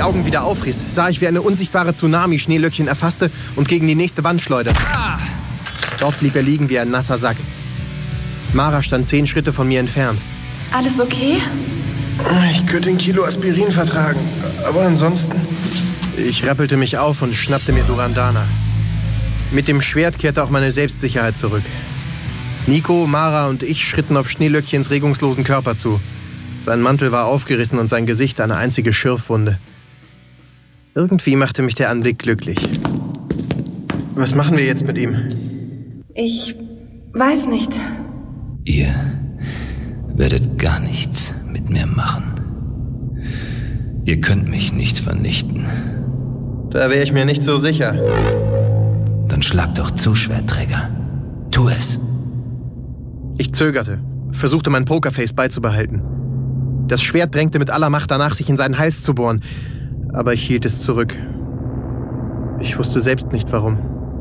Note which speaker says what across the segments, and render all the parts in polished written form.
Speaker 1: Augen wieder aufriss, sah ich, wie eine unsichtbare Tsunami Schneelöckchen erfasste und gegen die nächste Wand schleuderte. Dort blieb er liegen wie ein nasser Sack. Mara stand 10 Schritte von mir entfernt.
Speaker 2: Alles okay?
Speaker 3: Ich könnte 1 Kilo Aspirin vertragen, aber ansonsten...
Speaker 1: Ich rappelte mich auf und schnappte mir Durandana. Mit dem Schwert kehrte auch meine Selbstsicherheit zurück. Nico, Mara und ich schritten auf Schneelöckchens regungslosen Körper zu. Sein Mantel war aufgerissen und sein Gesicht eine einzige Schürfwunde. Irgendwie machte mich der Anblick glücklich. Was machen wir jetzt mit ihm?
Speaker 2: Ich weiß nicht.
Speaker 4: Ihr werdet gar nichts mit mir machen. Ihr könnt mich nicht vernichten.
Speaker 1: Da wäre ich mir nicht so sicher.
Speaker 4: Dann schlag doch zu, Schwertträger. Tu es.
Speaker 1: Ich zögerte, versuchte mein Pokerface beizubehalten. Das Schwert drängte mit aller Macht danach, sich in seinen Hals zu bohren. Aber ich hielt es zurück. Ich wusste selbst nicht, warum.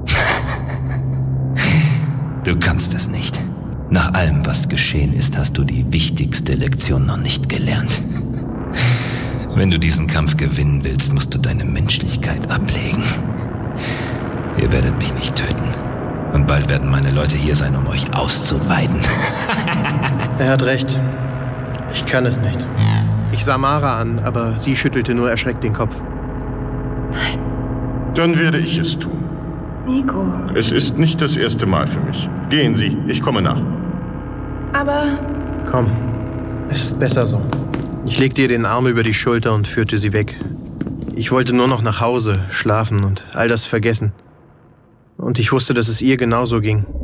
Speaker 4: Du kannst es nicht. Nach allem, was geschehen ist, hast du die wichtigste Lektion noch nicht gelernt. Wenn du diesen Kampf gewinnen willst, musst du deine Menschlichkeit ablegen. Ihr werdet mich nicht töten. Und bald werden meine Leute hier sein, um euch auszuweiden.
Speaker 1: Er hat recht. Ich kann es nicht. Ich sah Mara an, aber sie schüttelte nur erschreckt den Kopf.
Speaker 2: Nein.
Speaker 3: Dann werde ich es tun.
Speaker 2: Nico.
Speaker 3: Es ist nicht das erste Mal für mich. Gehen Sie, ich komme nach.
Speaker 2: Aber...
Speaker 1: Komm, es ist besser so. Ich legte ihr den Arm über die Schulter und führte sie weg. Ich wollte nur noch nach Hause, schlafen und all das vergessen. Und ich wusste, dass es ihr genauso ging.